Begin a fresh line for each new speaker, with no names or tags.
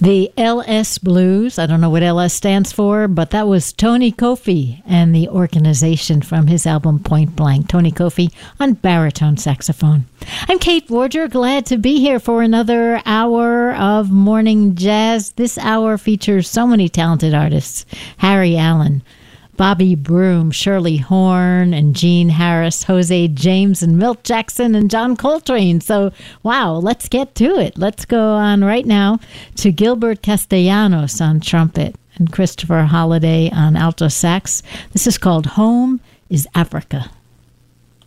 The LS Blues. I don't know what LS stands for, but that was Tony Kofi and the organization from his album Point Blank. Tony Kofi on baritone saxophone. I'm Kate Borger, glad to be here for another hour of morning jazz. This hour features so many talented artists. Harry Allen, Bobby Broom, Shirley Horn, and Gene Harris, Jose James, and Milt Jackson, and John Coltrane. So, wow, let's get to it. Let's go on right now to Gilbert Castellanos on trumpet and Christopher Holliday on alto sax. This is called Home is Africa.